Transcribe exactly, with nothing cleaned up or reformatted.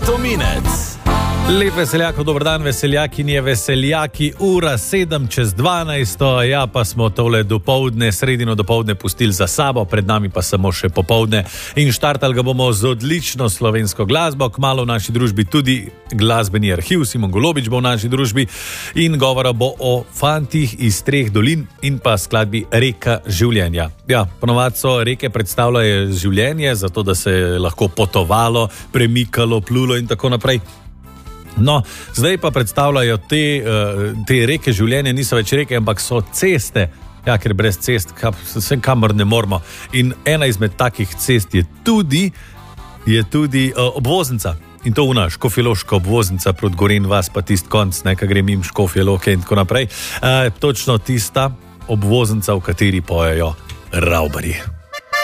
Tominec. Lep veseljako, dober dan, veseljakinje, veseljaki, ura sedem čez dvanajsto, ja, pa smo tole dopoldne, sredino dopoldne pustili za sabo, pred nami pa samo še popoldne in štartali ga bomo z odlično slovensko glasbo, kmalu v naši družbi tudi glasbeni arhiv, Simon Golobič bo v naši družbi in govora bo o fantih iz treh dolin in pa skladbi Reka življenja. Ja, ponovadi so reke predstavljajo življenje, zato da se je lahko potovalo, premikalo, plulo in tako naprej. No, zdaj pa predstavljajo te, te reke življenja, niso več reke, ampak so ceste, ja, ker brez cest vse kamor ne moramo. In ena izmed takih cest je tudi, je tudi uh, obvoznica. In to una škofjeloška obvoznica proti Gorenj vas, pa tist konc, neka gre mimo Škofjeloke in tako naprej. Uh, točno tista obvoznica, v kateri pojejo Ravbarji.